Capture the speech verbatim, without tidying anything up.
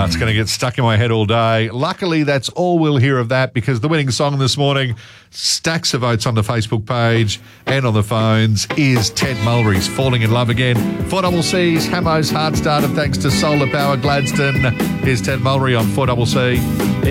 Uh, it's going to get stuck in my head all day. Luckily, that's all we'll hear of that because the winning song this morning, stacks of votes on the Facebook page and on the phones, is Ted Mulry's Falling in Love Again. four C C's Hamo's Hard Starter, thanks to Solar Power Gladstone. Here's Ted Mulry on four C C.